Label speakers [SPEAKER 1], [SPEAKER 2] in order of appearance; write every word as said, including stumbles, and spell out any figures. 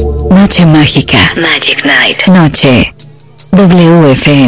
[SPEAKER 1] Noche mágica.
[SPEAKER 2] Magic Night.
[SPEAKER 1] Noche. W F M.